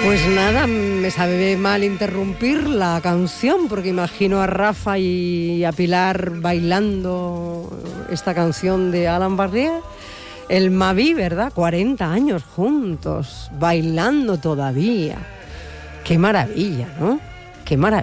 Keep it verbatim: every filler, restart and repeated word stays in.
Pues nada, me sabe mal interrumpir la canción porque imagino a Rafa y a Pilar bailando esta canción de Alan Barrier. El Mavi, ¿verdad? cuarenta años juntos, bailando todavía. Qué maravilla, ¿no? Qué maravilla.